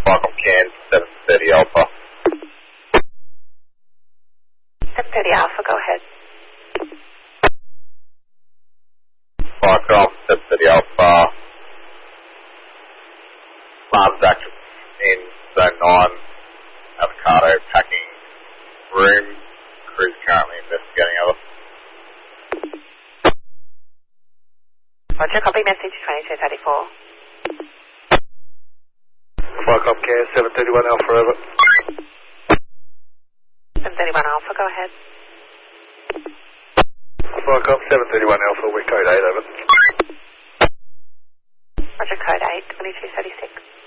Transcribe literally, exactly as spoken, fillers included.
Qualcomm Can seven thirty Alpha. seven thirty Alpha, go ahead. Qualcomm seven thirty Alpha. Alarms active in zone nine. Avocado packing room. Crew's currently investigating other. Roger, copy message twenty-two thirty-four. Qualcomm Can seven thirty-one Alpha, over. seven thirty-one Alpha, go ahead. Qualcomm seven thirty-one Alpha, we're code eight, over. Roger, code eight, twenty-two thirty-six.